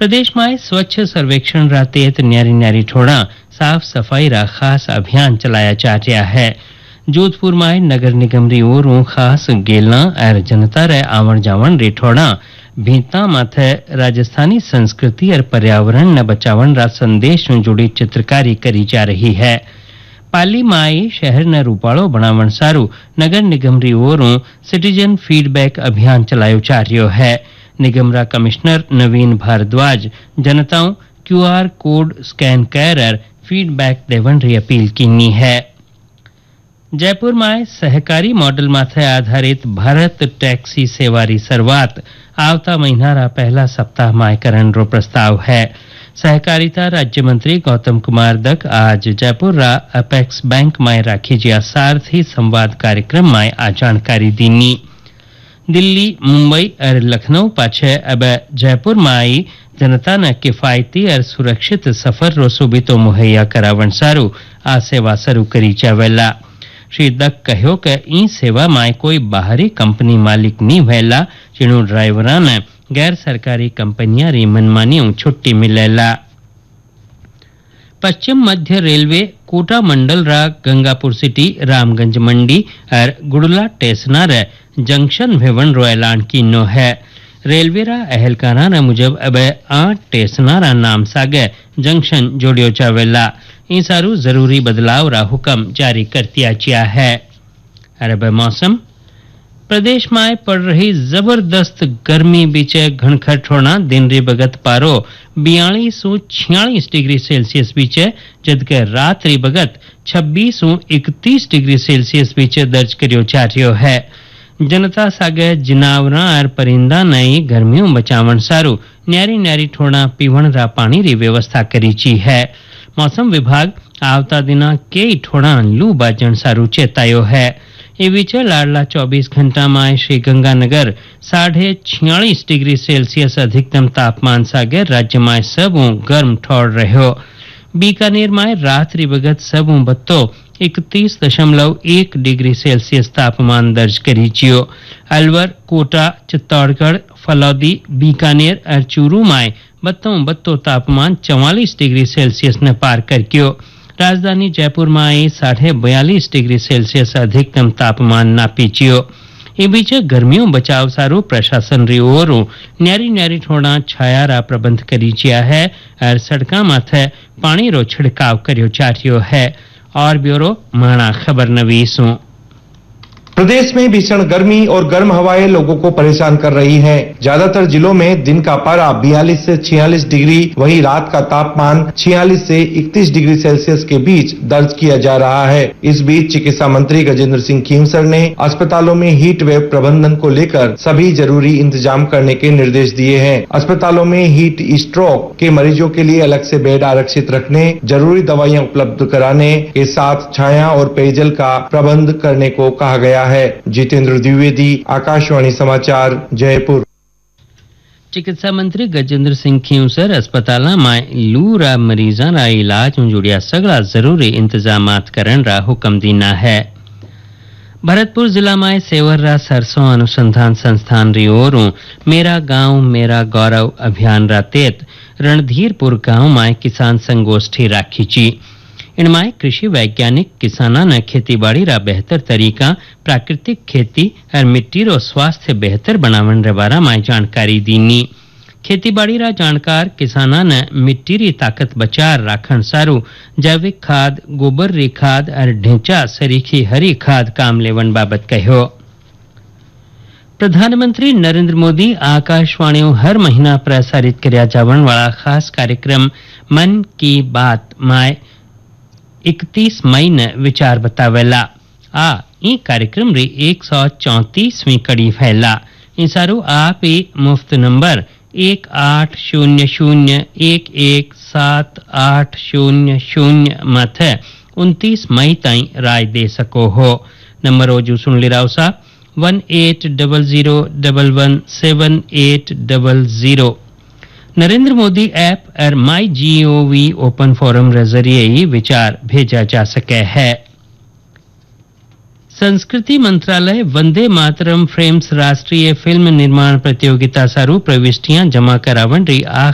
प्रदेश में स्वच्छ सर्वेक्षण रा तहत न्यारी न्यारी ठोड़ा साफ सफाई रा खास अभियान चलाया जा रहा है। जोधपुर में नगर निगम री ओर खास गेलना और जनता रे आवण जावण रे ठोड़ा भीता माथे राजस्थानी संस्कृति और पर्यावरण न बचावन रा संदेश में जुड़ी चित्रकारी करी जा रही है। पाली माई शहर न रूपाळो बनावण सारू नगर निगम री ओरों सिटीजन फीडबैक अभियान चलायो जा रह्यो है। निगम रा कमिश्नर नवीन भारद्वाज जनताओं क्यूआर कोड स्कैन कर फीडबैक देवन री अपील कीनी है। जयपुर में सहकारी मॉडल माथे आधारित भारत टैक्सी सेवा री शुरुआत आवता महीना रा पहला सप्ताह में करण रो प्रस्ताव है। सहकारिता राज्य मंत्री गौतम कुमार दक आज जयपुर रा अपेक्स बैंक में राखी जिया सारथी संवाद कार्यक्रम में आ जानकारी दीनी। दिल्ली, मुंबई और लखनऊ पाछे अब जयपुर में आई जनता ने किफायती और सुरक्षित सफर रो सुविधो मुहैया करावण सारू आ सेवा शुरू करी जावेला। श्री दक कहो कि ई सेवा में कोई बाहरी कंपनी मालिक नहीं वेला, जेनु ड्राइवरा ने गैर सरकारी कंपनियां री मनमानी छुट्टी मिलेला। पश्चिम मध्य रेलवे कोटा मंडल रा गंगापुर सिटी, रामगंज मंडी और गुड़ला टेसना रे जंक्शन भेवन रो ऐलान कीनो है। रेलवे रा अहलकारा न मुजब अब 8 टेसना रा नाम सागे जंक्शन जोड़ियो जावेला। इन सारू जरूरी बदलाव रा हुक्म जारी कर दिया गया है। अरब मौसम प्रदेश में पड़ रही जबरदस्त गर्मी बीचे घनखट होना दिन रे बगत पारो 42 से 46 डिग्री सेल्सियस बीचे, जबकि रात री बगत 26 से 31 डिग्री सेल्सियस बीचे दर्ज करियो जा रह्यो है। जनता सागे जिनावरा और परिंदा नई गर्मियों बचावन सारू न्यारी न्यारी ठोड़ा पीवण रा पानी री व्यवस्था करी ची है। मौसम विभाग आवता दिना कई ठोड़ा लू बाजन सारू चेतायो है। ए बीच लाडला 24 घंटा में श्री गंगानगर 46.5 डिग्री सेल्सियस अधिकतम तापमान सागे राज्य में सबू गर्म ठोड़ रह्यो। बीकानेर में रात री बगत सबू बत्तो 31.1 डिग्री सेल्सियस तापमान दर्ज करी जियो। अलवर, कोटा, चित्तौड़गढ़, फलौदी, बीकानेर और चूरू में बत्तो तापमान 44 डिग्री सेल्सियस ने पार कर कियो। राजधानी जयपुर में 42.5 डिग्री सेल्सियस अधिकतम तापमान नापी जियो। ए बीच गर्मियों बचाव सारू प्रशासन री ओर न्यारी न्यारी ठोड़ा छाया रा प्रबंध करी जिया है और सड़का माथे पानी रो छिड़काव करियो जा रह्यो है। और ब्यूरो माणा खबर नवीसों। प्रदेश में भीषण गर्मी और गर्म हवाएं लोगों को परेशान कर रही हैं। ज्यादातर जिलों में दिन का पारा 42 से 46 डिग्री, वहीं रात का तापमान 46 से 31 डिग्री सेल्सियस के बीच दर्ज किया जा रहा है। इस बीच चिकित्सा मंत्री गजेंद्र सिंह खींवसर ने अस्पतालों में हीट वेव प्रबंधन को लेकर सभी जरूरी इंतजाम करने के निर्देश दिए हैं। अस्पतालों में हीट स्ट्रोक के मरीजों के लिए अलग से बेड आरक्षित रखने, जरूरी दवाइयां उपलब्ध कराने के साथ छाया और पेयजल का प्रबंध करने को कहा गया है। जितेंद्र द्विवेदी, आकाशवाणी समाचार, जयपुर। चिकित्सा मंत्री गजेंद्र सिंह खींवसर अस्पताल में लू रा मरीजा रा इलाज में जुड़िया सगला जरूरी इंतजामात करन रा हुक्म दीना है। भरतपुर जिला में सेवर रा सरसों अनुसंधान संस्थान री ओर मेरा गांव मेरा गौरव अभियान रा तहत रणधीरपुर गांव में किसान संगोष्ठी राखी ची। इनमें कृषि वैज्ञानिक किसाना ने खेती बाड़ी रा बेहतर तरीका, प्राकृतिक खेती और मिट्टी रो स्वास्थ्य बेहतर बनावन रे बारा में जानकारी दीनी। खेती बाड़ी रा जानकार किसाना ने मिट्टी री ताकत बचार राखण सारू जैविक खाद, गोबर री खाद और ढेंचा सरीखी हरी खाद काम लेवन बाबत कहो। प्रधानमंत्री नरेंद्र मोदी आकाशवाणी हर महीना प्रसारित करया जावन वाला खास कार्यक्रम मन की बात में 31 मई ने विचार बतावेला। ई कार्यक्रम री 134वीं कड़ी फैला। इन सारू आप मुफ्त नंबर 1800117800 माथे 29 मई ताई राय दे सको हो। नंबर ओजू सुन लिराव सा 1800117800। नरेंद्र मोदी ऐप और माई GOV ओपन फोरम के जरिए ही विचार भेजा जा सके है। संस्कृति मंत्रालय वंदे मातरम फ्रेम्स राष्ट्रीय फिल्म निर्माण प्रतियोगिता सारू प्रविष्टियां जमा करावन री